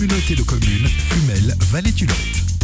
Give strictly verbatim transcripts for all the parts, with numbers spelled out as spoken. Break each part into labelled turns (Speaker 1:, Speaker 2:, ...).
Speaker 1: Communauté de communes Fumel Vallée du Lot.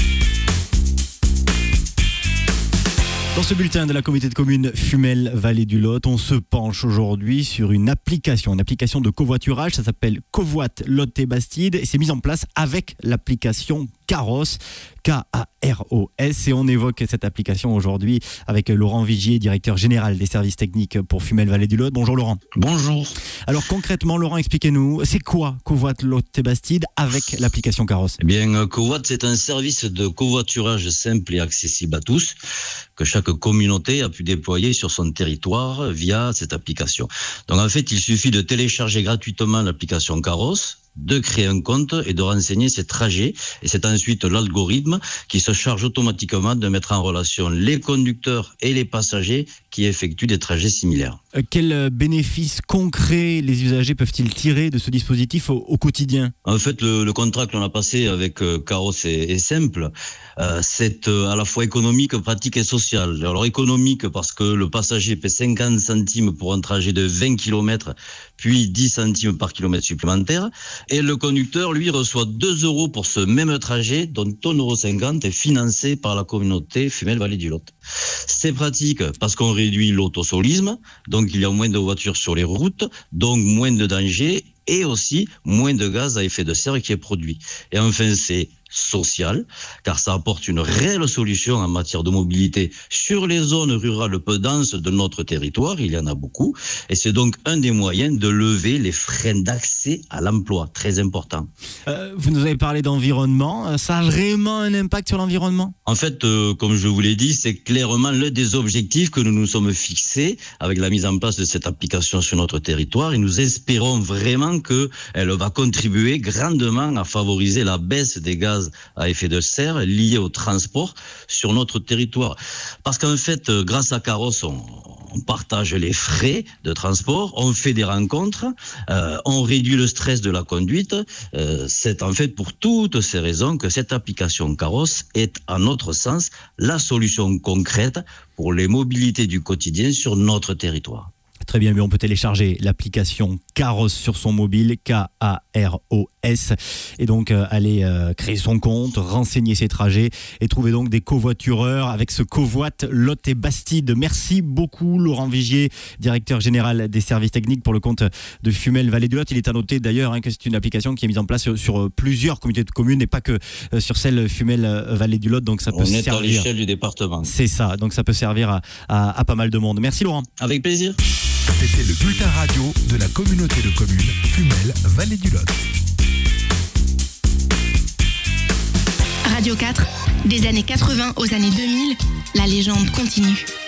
Speaker 2: Dans ce bulletin de la communauté de communes Fumel Vallée du Lot, on se penche aujourd'hui sur une application, une application de covoiturage. Ça s'appelle Covoit Lot et Bastide et c'est mis en place avec l'application Carros, K A R O S. Et on évoque cette application aujourd'hui avec Laurent Vigier, directeur général des services techniques pour Fumel Vallée du Lot. Bonjour Laurent.
Speaker 3: Bonjour.
Speaker 2: Alors concrètement, Laurent, expliquez-nous, c'est quoi Covoit Lot et Bastide avec l'application Carros?
Speaker 3: Eh bien, Covoit, c'est un service de covoiturage simple et accessible à tous que chaque communauté a pu déployer sur son territoire via cette application. Donc en fait, il suffit de télécharger gratuitement l'application Carros, de créer un compte et de renseigner ses trajets. Et c'est ensuite l'algorithme qui se charge automatiquement de mettre en relation les conducteurs et les passagers qui effectuent des trajets similaires.
Speaker 2: Euh, quels bénéfices concrets les usagers peuvent-ils tirer de ce dispositif au, au quotidien?
Speaker 3: En fait, le, le contrat que l'on a passé avec euh, Carros est, est simple. Euh, c'est euh, à la fois économique, pratique et social. Alors économique parce que le passager paie cinquante centimes pour un trajet de vingt kilomètres, puis dix centimes par kilomètre supplémentaire. Et le conducteur, lui, reçoit deux euros pour ce même trajet, dont un euro cinquante est financé par la communauté Fumel Vallée du Lot. C'est pratique parce qu'on réduit l'autosolisme, donc il y a moins de voitures sur les routes, donc moins de dangers et aussi moins de gaz à effet de serre qui est produit. Et enfin, c'est social, car ça apporte une réelle solution en matière de mobilité sur les zones rurales peu denses de notre territoire, il y en a beaucoup, et c'est donc un des moyens de lever les freins d'accès à l'emploi, très important.
Speaker 2: Euh, vous nous avez parlé d'environnement, ça a vraiment un impact sur l'environnement?
Speaker 3: En fait, euh, comme je vous l'ai dit, c'est clairement l'un des objectifs que nous nous sommes fixés avec la mise en place de cette application sur notre territoire, et nous espérons vraiment qu'elle va contribuer grandement à favoriser la baisse des gaz à effet de serre liés au transport sur notre territoire. Parce qu'en fait, grâce à Carros, on, on partage les frais de transport, on fait des rencontres, euh, on réduit le stress de la conduite. Euh, c'est en fait pour toutes ces raisons que cette application Carros est, à notre sens, la solution concrète pour les mobilités du quotidien sur notre territoire.
Speaker 2: Très bien, mais on peut télécharger l'application Carros sur son mobile, K A R O S, et donc euh, aller euh, créer son compte, renseigner ses trajets et trouver donc des covoitureurs avec ce Covoit Lot et Bastide. Merci beaucoup Laurent Vigier, directeur général des services techniques pour le compte de Fumel Vallée du Lot. Il est à noter d'ailleurs hein, que c'est une application qui est mise en place sur, sur plusieurs communautés de communes et pas que euh, sur celle Fumel Vallée du Lot, donc ça peut
Speaker 3: on
Speaker 2: servir.
Speaker 3: On est à l'échelle du département.
Speaker 2: C'est ça, donc ça peut servir à, à, à pas mal de monde. Merci Laurent.
Speaker 3: Avec plaisir.
Speaker 1: C'était le bulletin radio de la communauté de communes Fumel Vallée du Lot.
Speaker 4: Radio quatre, des années quatre-vingts aux années deux mille, la légende continue.